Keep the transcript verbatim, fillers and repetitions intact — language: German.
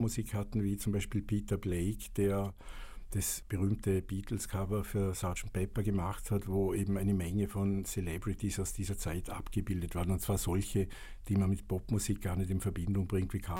Musik hatten, wie zum Beispiel Peter Blake, der das berühmte Beatles-Cover für Sergeant Pepper gemacht hat, wo eben eine Menge von Celebrities aus dieser Zeit abgebildet waren. Und zwar solche, die man mit Popmusik gar nicht in Verbindung bringt, wie Carl